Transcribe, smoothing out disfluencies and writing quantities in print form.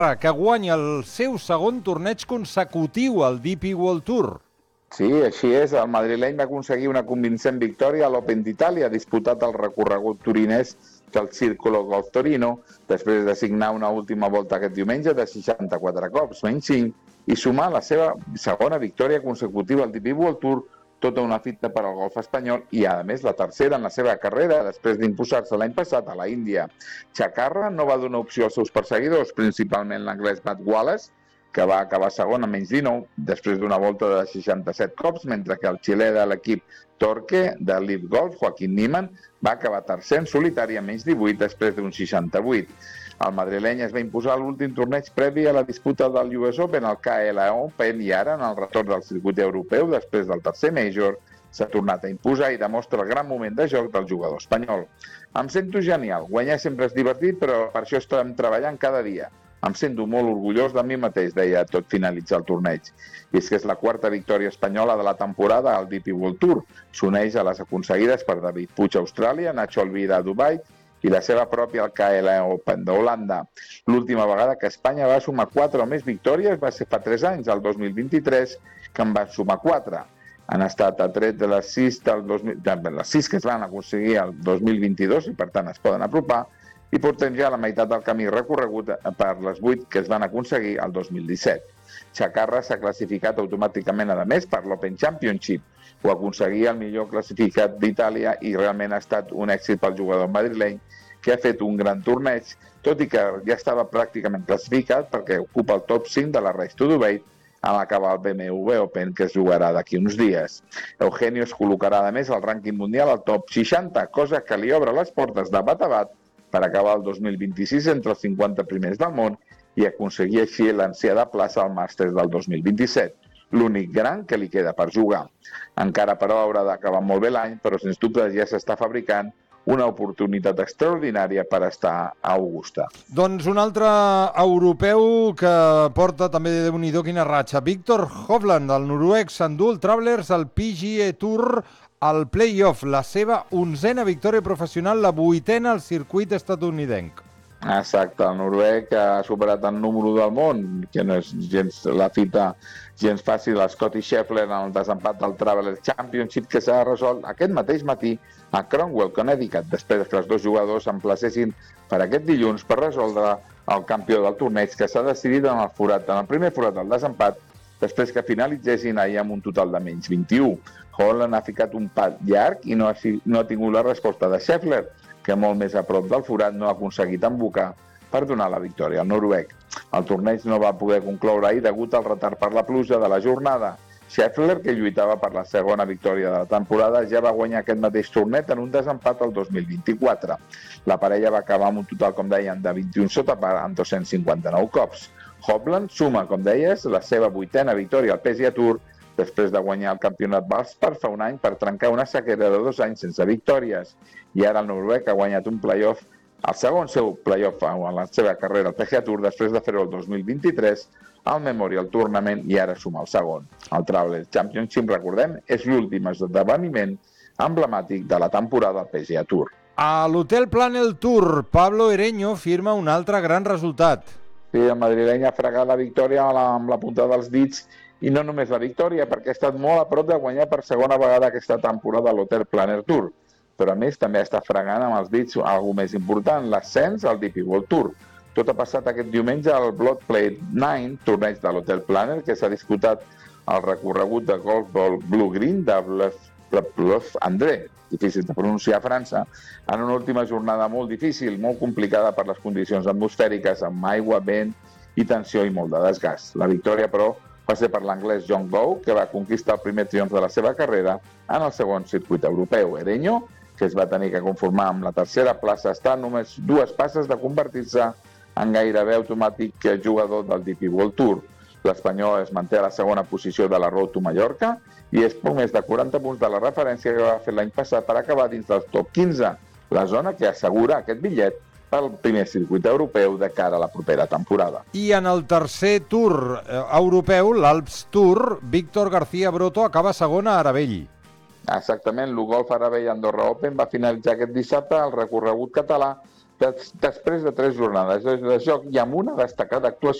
que guanya el seu segon torneig consecutiu al DP World Tour. Sí, així és. El madrileny va aconseguir una convincent victòria a l'Open d'Itàlia, disputat el recorregut turinès del Círculo Golf Torino, després de signar una última volta aquest diumenge de 64 cops, menys 5, i sumar la seva segona victòria consecutiva al DP World Tour, tota una fita per al golf espanyol i, a més, la tercera en la seva carrera, després d'imposar-se l'any passat a la Índia. Chacarra no va donar opció als seus perseguidors, principalment l'anglès Matt Wallace, que va acabar segon a menys 19, després d'una volta de 67 cops, mentre que el xilè de l'equip Torque de Live Golf, Joaquín Niemann, va acabar tercer en solitari a menys 18 després d'un 68. El madrileny es va imposar l'últim torneig previ a la disputa del US Open, el KLA Open, i ara, en el retorn del circuit europeu, després del tercer Major, s'ha tornat a imposar i demostra el gran moment de joc del jugador espanyol. Em sento genial. Guanyar sempre és divertit, però per això estem treballant cada dia. Em sento molt orgullós de mi mateix, deia tot finalitzar el torneig. I és que és la quarta victòria espanyola de la temporada al DP World Tour. S'uneix a les aconseguides per David Puig a Austràlia, Nacho Elvira a Dubai i la seva pròpia al KLA Open d'Holanda. L'última vegada que Espanya va sumar 4 o més victòries va ser fa 3 anys, el 2023, que en va sumar 4. Han estat a tret de les 6 que es van aconseguir el 2022 i per tant es poden apropar, i portem ja la meitat del camí recorregut per les 8 que es van aconseguir el 2017. Chacarra s'ha classificat automàticament, a més, per l'Open Championship. Ho aconseguia el millor classificat d'Itàlia i realment ha estat un èxit pel jugador madrileny, que ha fet un gran torneig, tot i que ja estava pràcticament classificat perquè ocupa el top 5 de la Race to Dubai en acabar el BMW Open, que es jugarà d'aquí uns dies. Eugenio es col·locarà, a més, al rànquing mundial al top 60, cosa que li obre les portes de bat a bat per acabar el 2026 entre els 50 primers del món i aconseguir així l'ansiada plaça al Màsters del 2027, l'únic gran que li queda per jugar. Encara, però, haurà d'acabar molt bé l'any, però sens dubte ja s'està fabricant una oportunitat extraordinària per estar a Augusta. Doncs un altre europeu que porta també de Déu-n'hi-do quina ratxa. Viktor Hovland, el noruec, s'endú el Travelers al PGA Tour al play-off, la seva 11a victòria professional, la 8a al circuit estatunidenc. Exacte, el noruec ha superat el número del món, que no és gens la fita gens fàcil, el Scottie Scheffler en el desempat del Travelers Championship, que s'ha resolt aquest mateix matí a Cromwell, Connecticut, després que els dos jugadors s'emplacessin per aquest dilluns per resoldre el campió del torneig, que s'ha decidit en el primer forat del desempat, després que finalitzessin ahir amb un total de menys 21. Holland ha ficat un pat llarg i no ha tingut la resposta de Scheffler, que molt més a prop del forat no ha aconseguit embocar per donar la victòria al noruec. El torneig no va poder concloure ahir degut al retard per la pluja de la jornada. Scheffler, que lluitava per la segona victòria de la temporada, ja va guanyar aquest mateix torneig en un desempat el 2024. La parella va acabar amb un total, com deien, de 21 sota par amb 259 cops. Hovland suma, com deies, la seva 8a victòria al PGA Tour després de guanyar el campionat Valspar fa un any per trencar una sequera de 2 anys sense victòries. I ara el noruec ha guanyat un play-off, el segon seu play-off en la seva carrera al PGA Tour després de fer-ho el 2023 al Memorial Tournament i ara suma el segon. El Travelers Championship, recordem, és l'últim esdeveniment emblemàtic de la temporada al PGA Tour. A l'Hotel Planel Tour, Pablo Ereño firma un altre gran resultat. Sí, el madrileny ha fregat la victòria amb la punta dels dits i no només la victòria, perquè ha estat molt a prop de guanyar per segona vegada aquesta temporada a l'Hotel Planel Tour. Però a més també està fregant amb els dits alguna més important, l'ascens al DP World Tour. Tot ha passat aquest diumenge al Blood Plate 9, torneig de l'Hotel Planner, que s'ha disputat el recorregut de golf del Blue Green de Bluff André, difícil de pronunciar a França, en una última jornada molt difícil, molt complicada per les condicions atmosfèriques, amb aigua, vent i tensió i molt de desgast. La victòria, però, va ser per l'anglès John Gow, que va conquistar el primer triomf de la seva carrera en el segon circuit europeu. Ereño, que es va tenir que conformar amb la tercera plaça, està només 2 passes de convertir-se en gairebé automàtic jugador del DP World Tour. L'espanyol es manté a la segona posició de la Road to Mallorca i és poc més de 40 punts de la referència que va fer l'any passat per acabar dins del top 15, la zona que assegura aquest bitllet pel primer circuit europeu de cara a la propera temporada. I en el tercer tour europeu, l'Alps Tour, Víctor García Broto acaba segon a Aravell. Exactament, l'Ugolf Aravell Andorra Open va finalitzar aquest dissabte el recorregut català després de 3 jornades de joc i amb una destacada actuació